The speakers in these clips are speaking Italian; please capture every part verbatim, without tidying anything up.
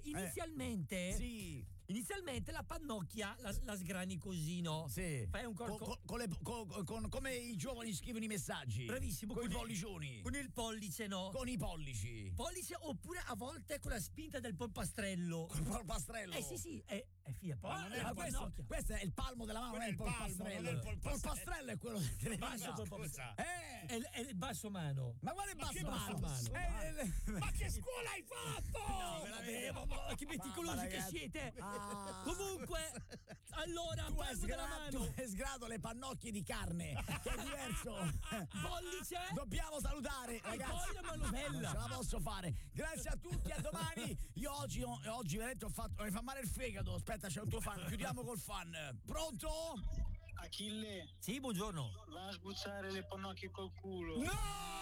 inizialmente Eh, sì. Inizialmente la pannocchia la, la sgrani così, no? Sì. Fai un con, con, con le, con, con, come i giovani scrivono i messaggi. Bravissimo. Con, con i il, pollicioni. Con il pollice, no? Con i pollici. Pollice, oppure a volte con la spinta del polpastrello. Con il polpastrello? Eh sì, sì, è, è figlia. Ma non è ah, questo, questo è il palmo della mano, non è il polpastrello. Il polpastrello. polpastrello è quello del televisore. Eh. È, è il basso mano. Ma quale ma basso mano? mano? Eh, ma che scuola hai fatto? No, veramente, ma, ma che meticolosi che siete. Ah. Comunque, allora, tu hai, sgra- mano. tu hai sgrado le pannocchie di carne, che è diverso. Pollice. Dobbiamo salutare, ragazzi. Non ce la posso fare. Grazie a tutti, a domani. Io oggi, oggi veramente ho fatto, mi fa male il fegato. Aspetta, c'è un tuo fan. Chiudiamo col fan. Pronto? Achille. Sì, buongiorno. Va a sbucciare le pannocchie col culo. No!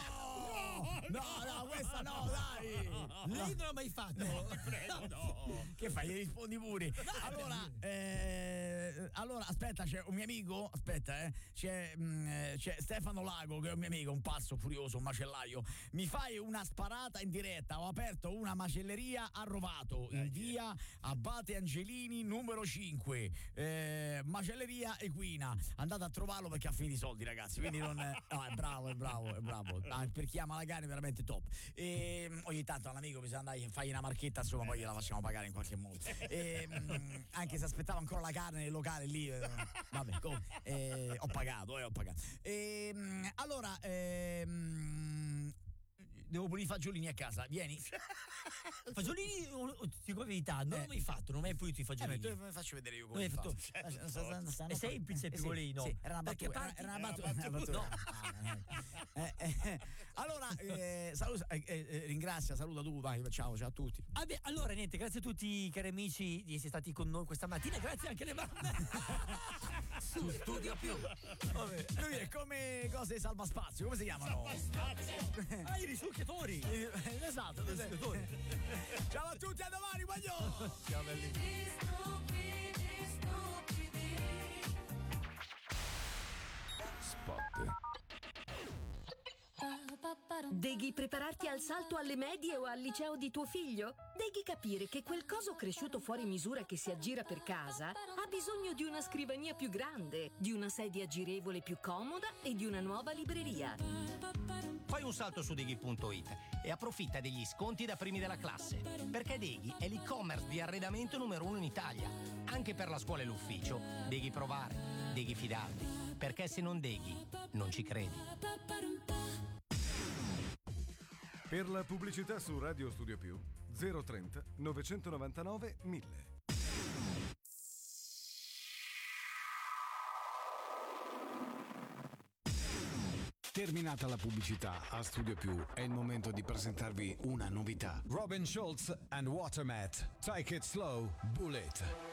No, no, questa no, dai! Lei non l'ha mai fatto. No, ti prego, no. Che fai? Gli rispondi pure. Allora, eh, allora, aspetta, c'è un mio amico. Aspetta, eh. C'è, mh, c'è Stefano Lago, che è un mio amico, un pazzo furioso, un macellaio. Mi fai una sparata in diretta. Ho aperto una macelleria a Rovato, in via Abate Angelini, numero cinque. Eh, macelleria Equina. Andate a trovarlo perché ha finito i soldi, ragazzi. Quindi non. No, è bravo, è bravo, è bravo. Ah, per chi ama la carne, veramente top. E ogni tanto un amico bisogna andare a fargli una marchetta, insomma, poi gliela facciamo pagare in qualche modo. E, mh, anche se aspettavo ancora la carne nel locale lì, eh, vabbè, come, eh, ho pagato, eh, ho pagato. E, mh, allora, ehm, devo pulire i fagiolini a casa, vieni. Fagiolini, ti dico la verità, non eh. l'ho mai fatto, non ho mai pulito i fagiolini. Eh, beh, faccio vedere io come fatto. fatto. È semplice, piccolino. Sì, sì, era una battuta. Era una battuta. Era una battuta. No. eh, eh, allora, eh, saluta, eh, eh, ringrazia, saluta tu, vai, ciao, ciao a tutti. Ah beh, allora niente, grazie a tutti cari amici di essere stati con noi questa mattina, grazie anche alle mamme. Su Studio Più. Vabbè. Lui è come cose salva spazio, come si chiamano? Salvaspazio. Ah, i risucchiatori. Esatto, i risucchiatori. Ciao a tutti, a domani, voglio. Ciao belli. Spot. Deghi prepararti al salto alle medie o al liceo di tuo figlio? Deghi capire che quel coso cresciuto fuori misura che si aggira per casa ha bisogno di una scrivania più grande, di una sedia girevole più comoda e di una nuova libreria. Fai un salto su Deghi punto it e approfitta degli sconti da primi della classe, perché Deghi è l'e-commerce di arredamento numero uno in Italia. Anche per la scuola e l'ufficio, Deghi provare, Deghi fidarti, perché se non Deghi, non ci credi. Per la pubblicità su Radio Studio Più zero trenta novecentonovantanove mille. Terminata la pubblicità, a Studio Più è il momento di presentarvi una novità. Robin Schulz and Watermat. Take it slow, Bullet.